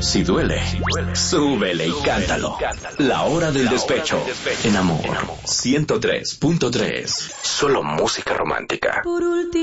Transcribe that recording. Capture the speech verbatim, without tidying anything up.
Si duele, súbele y cántalo. La hora del despecho. En Amor ciento tres punto tres. Solo música romántica.